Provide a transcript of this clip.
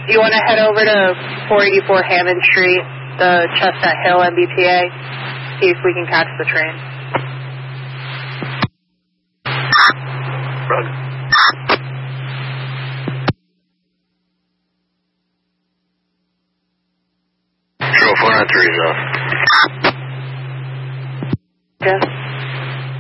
You want to head over to 484 Hammond Street, the Chestnut Hill MBTA, see if we can catch the train. Roger. 493 is off. Yeah.